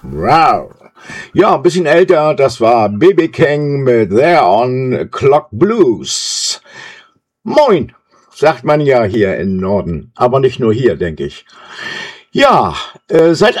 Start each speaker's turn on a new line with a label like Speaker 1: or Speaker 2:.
Speaker 1: Wow. Ja, ein bisschen älter, das war B.B. King mit There on Clock Blues. Moin, sagt man ja hier im Norden, aber nicht nur hier, denke ich. Ja, seit